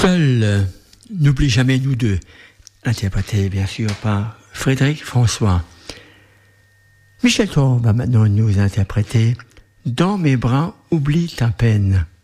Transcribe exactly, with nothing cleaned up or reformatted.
Seul, euh, n'oublie jamais nous deux, interprété bien sûr par Frédéric François. Michel Thorn va maintenant nous interpréter Dans mes bras, oublie ta peine.